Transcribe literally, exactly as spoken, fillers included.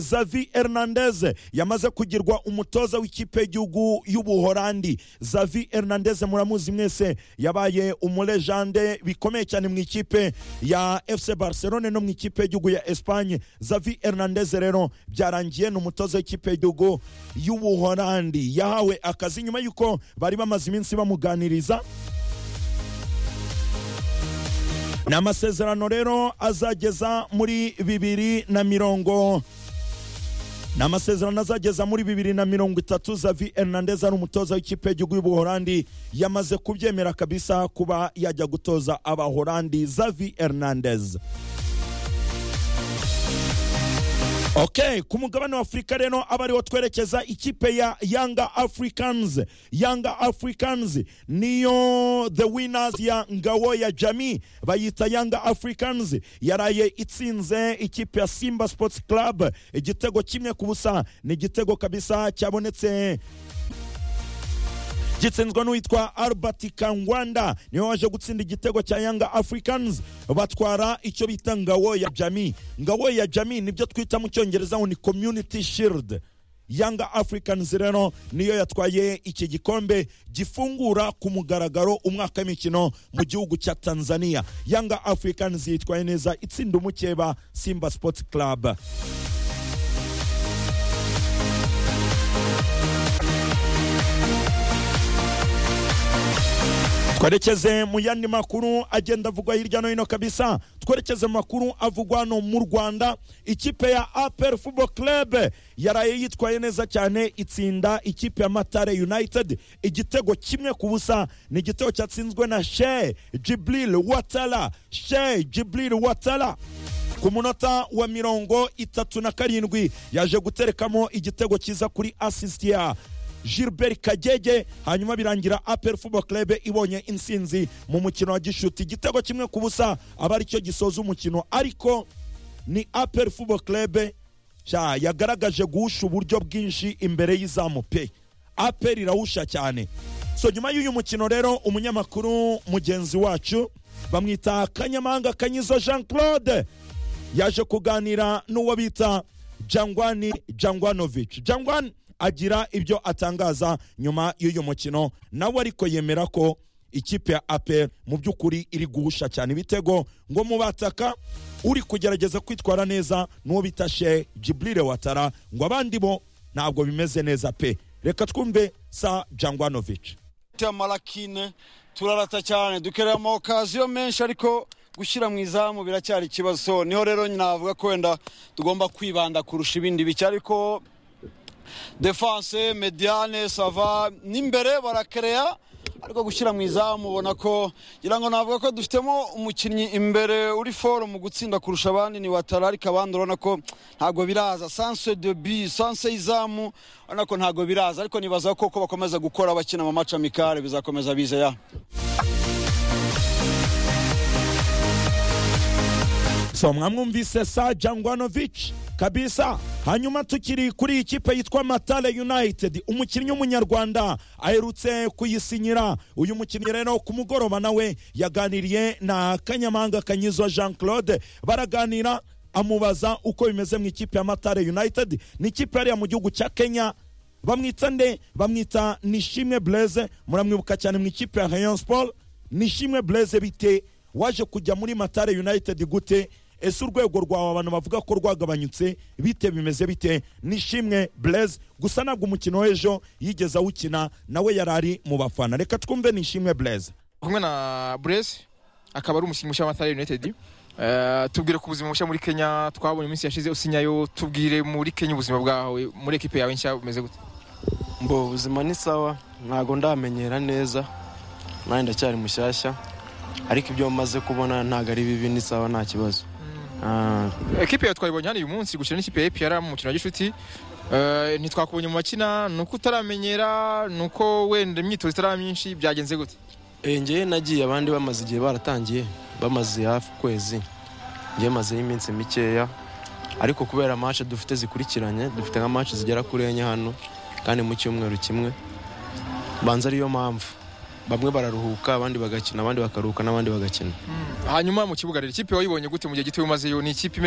Xavi Hernandez yamaze kugirwa umutoza w'ikipe y'igihugu y'Ubuholandi. Xavi Hernandez muramuzi mwese, yabaye umulejande bikomeye cyane mu ikipe ya F C Barcelona no mu ikipe y'igihugu ya Espagne. Xavi Hernandez rero byarangiye n'umutoza w'ikipe y'igihugu y'Ubuholandi, yahawe akazi nyuma yuko bari bamaze iminsi bamuganiriza. N'amasezerano rero azageza muri bibiri na mirongo N'amasezerano azageza muri bibiri na mirongo itatu. Xavi Hernandez ari umutoza w'ikipe y'igihugu y'Ubuholandi, yamaze kubyemera kabisa kuba yajya gutoza Abaholandi. Xavi Hernandez. Okay, ku mugabane wa Afrika rero abariho twerekeza ikipe ya Young Africans. Young Africans niyo the winners ya Ngabo ya Jami, bayita Young Africans, yaraye itsinze ikipe ya Simba Sports Club igitego kimwe ku busa. Ni igitego kabisa cyabonetse gitsinzwe n'uwitwa Albert Kangwanda, niwe waje gutsinda igitego cya Young Africans, batwara icyo bita Ngabo ya Jami. Ngabo ya Jami nibyo twita mu cyongereza ngo ni Community Shield. Young Africans rero niyo yatwaye iki gikombe gifungura ku mugaragaro umwaka w'imikino mu gihugu cya Tanzania. Young Africans yitwaye neza itsinda umukeba Simba Sports Club. Twerekeze mu yandi makuru agenda avugwa hirya no hino kabisa. Twerekeze mu makuru avugwa no mu Rwanda. Ikipe ya A P R Football Club yaraye yitwaye neza cyane itsinda ikipe ya Matare United igitego kimwe ku busa. Ni igitego cyatsinzwe na Sheikh Jibril Watala. Sheikh Jibril Watala ku munota wa mirongo itatu na karindwi yaje guterekamo igitego kiza kuri assist ya Gilbert Kagege, hanyuma birangira A P R Football Club ibonye insinzi mu mukino wa gishuti igitego kimwe ku busa, aba ari cyo gisoza umukino. Ariko ni A P R Football Club sha yagaragaje guhusha uburyo bwinshi imbere y'izamu pe. A P R irahusha cyane. So nyuma y'uyu mukino rero umunyamakuru mugenzi wacu bamwita Kanyamanga Kanyizo Jean Claude yaje kuganira n'uwo bita Jangwani Jangwanovic. Jangwan agira ibyo atangaza nyuma y'uyu mukino, nawe ariko yemera ko ikipe ya A P R mu by'ukuri iri guhusha cyane ibitego, ngo mu bataka uri kugerageza kwitwara neza n'uwo bita Sheikh Jibril Watara, ngo abandi bo ntabwo bimeze neza pe. Reka twumve sa Jangwanovic. Malakine turarata cyane, dukeramo okaziyo menshi ariko gushyira mu izamu biracyari ikibazo. Niho rero navuga ko wenda tugomba kwibanda kurusha ibindi bice, ariko defense mediane sava n'imbere barakereya, ariko gushyira mu izamu ubona ko ngira ngo navuga ko dufitemo umukinnyi imbere uri foro mu gutsinda kurusha abandi ni Watara, ariko abandi urabona ko ntago biraza. Sanse de bi sanse izamu urabona ko ntago biraza, ariko nibaza ko ko bakomeza gukora bakina mu match amikare bizakomeza bize ya. So mwamwumvise sa Jangwanovic kabisa. Hanyuma tukiri kuri ikipe yitwa Matale United, umukinnyi w'umunyarwanda aherutse kuyisinyira. Uyu mukinnyi rero ku mugoroba nawe yaganiriye na Kanyamanga Kanyizo Jean Claude, baraganira amubaza uko bimeze mu ikipe ya Matale United. Ni ikipe yari mu gihugu cya Kenya, bamwita nde? Bamwita Nishimwe Blaise, muramwibuka cyane mu ikipe ya Rayon Sport. Nishimwe Blaise, bite waje kujya muri Matale United gute? Ese urwego rwawe abantu bavuga ko rwagabanyutse bite, bimeze bite? Nishimwe Blaise gusa nabwo umukino w'ejo yigeza wukina nawe yarari mu bafana. Reka twumve Nishimwe Blaise. Kumwe na Blaise akaba ari umukinnyi mushya wa Matale United. Uh, tubwire ku buzima mushya muri Kenya, twabonye iminsi yashize usinyayo. Tubwire muri Kenya ubuzima bwawe muri equipe yawe nshya bumeze gute? Mbo ubuzima ni sawa, ntago ndamenyera neza, nandi ndacyari mushyashya, ariko ibyo maze kubona ntago ari bibi, ni sawa nta kibazo. Ah, equipe ya twayibonye hano uyu munsi gukina n'ikipe ya A P R mu mukino wa gishuti. Eh ntitwakubonye mu makina, nuko utaramenyera, nuko wenda imyitozo itara myinshi, byagenze gute? Eh ngiye nagiye abandi bamaze igihe baratangiye, bamaze hafi kwezi, ngiye maze iminsi mikeya, ariko kubera match dufite zikurikiranye, dufite nka match zigera kuri enye hano kandi mu cyumweru kimwe, banza ariyo mpamvu bamwe bararuhuka abandi bagakina, abandi bakaruhuka n'abandi bagakina. Hanyuma mu kibuga rero ikipe wayibonye gute mu gihe gito umaze yo? Ni ikipe